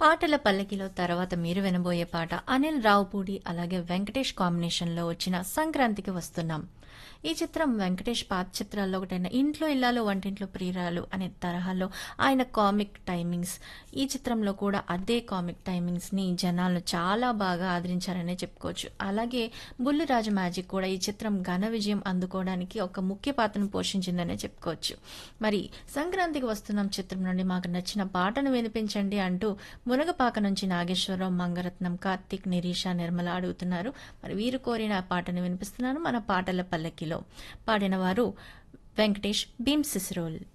పాటల పల్లకిలో తర్వాత మీరు వినబోయే పాట అనిల్ రావుపూడి అలాగే వెంకటేష్ కాంబినేషన్లో వచ్చిన సంక్రాంతికి వస్తున్నాం. ఈ చిత్రం వెంకటేష్ పాత చిత్రాల్లో ఒకటైన ఇంట్లో ఇల్లాలు వంటింట్లో ప్రియురాలు అనే తరహాలో ఆయన కామిక్ టైమింగ్స్, ఈ చిత్రంలో కూడా అదే కామిక్ టైమింగ్స్ ని జనాలు చాలా బాగా ఆదరించారనే చెప్పుకోవచ్చు. అలాగే బుల్లిరాజు మ్యాజిక్ కూడా ఈ చిత్రం ఘన విజయం అందుకోవడానికి ఒక ముఖ్య పాత్రను పోషించిందనే చెప్పుకోవచ్చు. మరి సంక్రాంతికి వస్తున్నాం చిత్రం నుండి మాకు నచ్చిన పాటను వినిపించండి అంటూ మునగపాక నుంచి నాగేశ్వరరావు, మంగరత్నం, కార్తీక్, నిరీష, నిర్మల అడుగుతున్నారు. మరి వీరు కోరిన పాటను వినిపిస్తున్నాను మన పాటల పల్లకిలో. పాడిన వారు వెంకటేష్, భీమ్ సిసిరోల్.